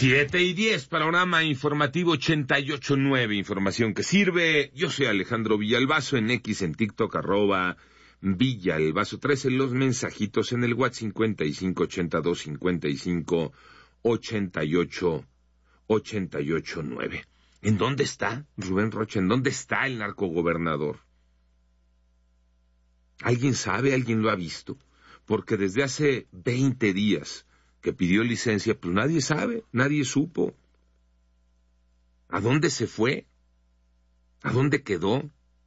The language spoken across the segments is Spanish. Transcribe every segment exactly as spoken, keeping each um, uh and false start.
Siete y diez, panorama informativo ochenta y ocho nueve, información que sirve. Yo soy Alejandro Villalbazo, en X, en TikTok, arroba Villalbazo trece, los mensajitos en el WhatsApp cincuenta y cinco ochenta y dos cincuenta y cinco ochenta y ocho ochenta y ocho nueve. ¿En dónde está Rubén Rocha? ¿En dónde está el narcogobernador? ¿Alguien sabe? ¿Alguien lo ha visto? Porque desde hace veinte días que pidió licencia, pues nadie sabe, nadie supo. ¿A dónde se fue? ¿A dónde quedó?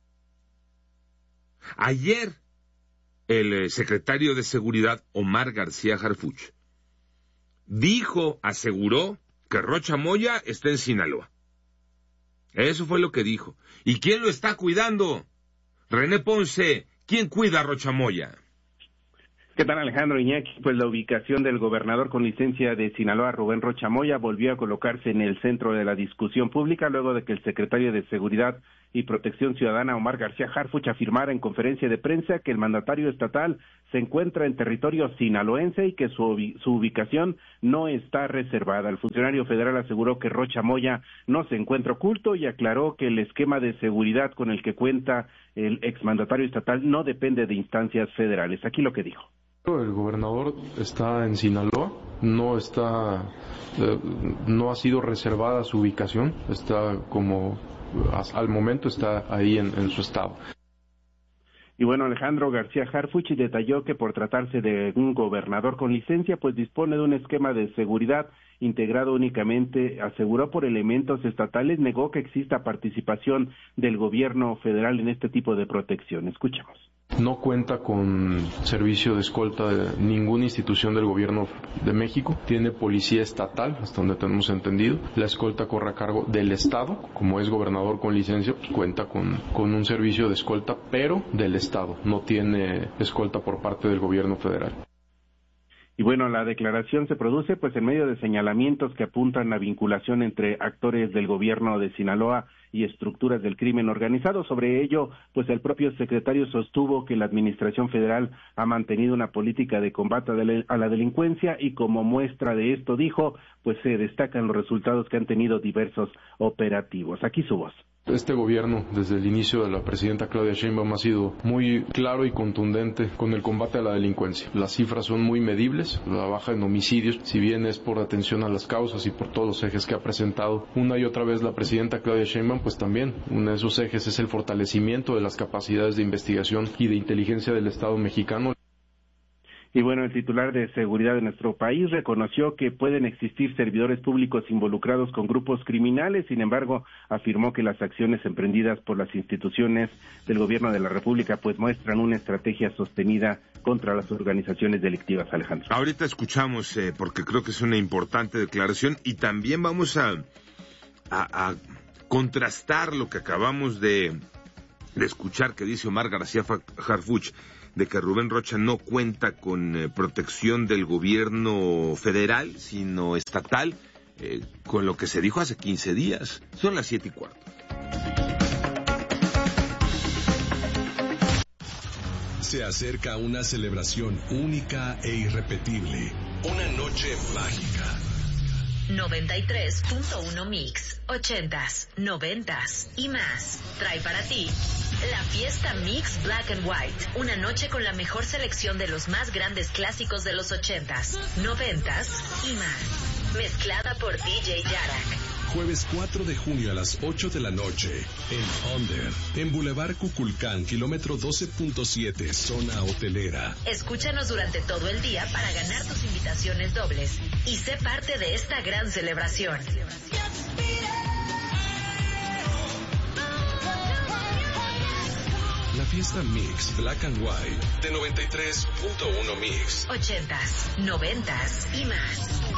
Ayer, el secretario de Seguridad, Omar García Harfuch, dijo, aseguró, que Rocha Moya está en Sinaloa. Eso fue lo que dijo. ¿Y quién lo está cuidando? René Ponce, ¿quién cuida a Rocha Moya? ¿Qué tal, Alejandro Iñaki? Pues la ubicación del gobernador con licencia de Sinaloa, Rubén Rocha Moya, volvió a colocarse en el centro de la discusión pública luego de que el secretario de Seguridad y Protección Ciudadana, Omar García Harfuch, afirmara en conferencia de prensa que el mandatario estatal se encuentra en territorio sinaloense y que su, su ubicación no está reservada. El funcionario federal aseguró que Rocha Moya no se encuentra oculto y aclaró que el esquema de seguridad con el que cuenta el exmandatario estatal no depende de instancias federales. Aquí lo que dijo. El gobernador está en Sinaloa, no está, eh, no ha sido reservada su ubicación, está como, al momento está ahí en, en su estado. Y bueno, Alejandro García Harfuch detalló que por tratarse de un gobernador con licencia, pues dispone de un esquema de seguridad integrado únicamente, aseguró, por elementos estatales, negó que exista participación del gobierno federal en este tipo de protección. Escuchemos. No cuenta con servicio de escolta de ninguna institución del gobierno de México. Tiene policía estatal, hasta donde tenemos entendido. La escolta corre a cargo del Estado. Como es gobernador con licencia, pues cuenta con, con un servicio de escolta, pero del Estado. No tiene escolta por parte del gobierno federal. Y bueno, la declaración se produce pues en medio de señalamientos que apuntan a vinculación entre actores del gobierno de Sinaloa y estructuras del crimen organizado. Sobre ello, pues el propio secretario sostuvo que la administración federal ha mantenido una política de combate a la delincuencia y como muestra de esto, dijo, pues se destacan los resultados que han tenido diversos operativos. Aquí su voz. Este gobierno, desde el inicio de la presidenta Claudia Sheinbaum, ha sido muy claro y contundente con el combate a la delincuencia. Las cifras son muy medibles, la baja en homicidios, si bien es por atención a las causas y por todos los ejes que ha presentado una y otra vez la presidenta Claudia Sheinbaum, pues también uno de esos ejes es el fortalecimiento de las capacidades de investigación y de inteligencia del Estado mexicano. Y bueno, el titular de seguridad de nuestro país reconoció que pueden existir servidores públicos involucrados con grupos criminales, sin embargo, afirmó que las acciones emprendidas por las instituciones del gobierno de la República pues muestran una estrategia sostenida contra las organizaciones delictivas. Alejandro. Ahorita escuchamos, eh, porque creo que es una importante declaración, y también vamos a, a, a contrastar lo que acabamos de, de escuchar que dice Omar García Harfuch, de que Rubén Rocha no cuenta con eh, protección del gobierno federal, sino estatal, eh, con lo que se dijo hace quince días. Son las siete y cuarto. Se acerca una celebración única e irrepetible. Una noche mágica. noventa y tres punto uno Mix, ochentas, noventas y más. Trae para ti la fiesta Mix Black and White, una noche con la mejor selección de los más grandes clásicos de los ochentas, noventas y más. Mezclada por D J Yarak. Jueves cuatro de junio a las ocho de la noche, en Under, en Boulevard Cuculcán, kilómetro doce punto siete, zona hotelera. Escúchanos durante todo el día para ganar tus invitaciones dobles y sé parte de esta gran celebración. La fiesta Mix Black and White de noventa y tres punto uno Mix. Ochentas, noventas y más.